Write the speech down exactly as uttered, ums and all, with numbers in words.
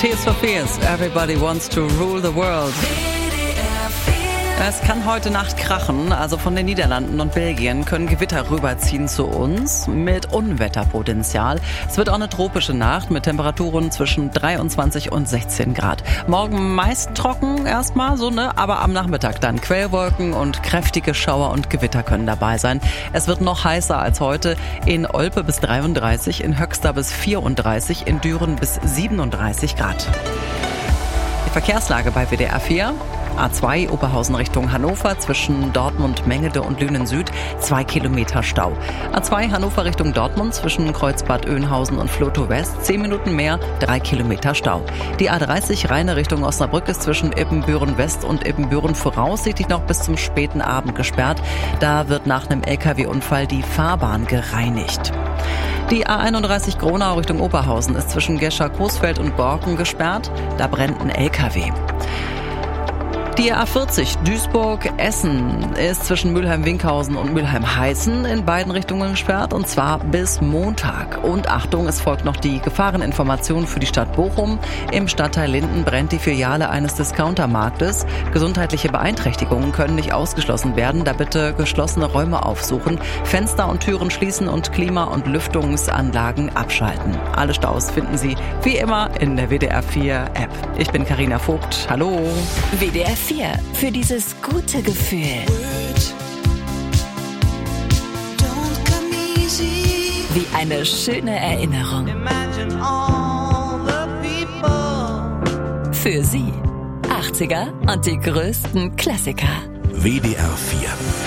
Tears for Fears, Everybody Wants to Rule the World. Es kann heute Nacht krachen, also von den Niederlanden und Belgien können Gewitter rüberziehen zu uns mit Unwetterpotenzial. Es wird auch eine tropische Nacht mit Temperaturen zwischen dreiundzwanzig und sechzehn Grad. Morgen meist trocken erstmal, so ne, aber am Nachmittag dann Quellwolken und kräftige Schauer und Gewitter können dabei sein. Es wird noch heißer als heute, in Olpe bis dreiunddreißig, in Höxter bis vierunddreißig, in Düren bis siebenunddreißig Grad. Die Verkehrslage bei W D R vier. A zwei Oberhausen Richtung Hannover zwischen Dortmund, Mengede und Lünen Süd, zwei Kilometer Stau. A zwei Hannover Richtung Dortmund zwischen Kreuzbad Oeynhausen und Vlotho West, zehn Minuten mehr, drei Kilometer Stau. Die A dreißig Rheine Richtung Osnabrück ist zwischen Ippenbüren West und Ippenbüren voraussichtlich noch bis zum späten Abend gesperrt. Da wird nach einem L K W-Unfall die Fahrbahn gereinigt. Die A einunddreißig Gronau Richtung Oberhausen ist zwischen Gescher-Coesfeld und Borken gesperrt. Da brennt ein L K W. Die A vierzig Duisburg-Essen ist zwischen Mülheim-Winkhausen und Mülheim-Heißen in beiden Richtungen gesperrt und zwar bis Montag. Und Achtung, es folgt noch die Gefahreninformation für die Stadt Bochum. Im Stadtteil Linden brennt die Filiale eines Discountermarktes. Gesundheitliche Beeinträchtigungen können nicht ausgeschlossen werden, da bitte geschlossene Räume aufsuchen, Fenster und Türen schließen und Klima- und Lüftungsanlagen abschalten. Alle Staus finden Sie wie immer in der W D R vier App. Ich bin Carina Vogt. Hallo. W D R vier für dieses gute Gefühl. Wie eine schöne Erinnerung. Für Sie achtziger und die größten Klassiker. W D R vier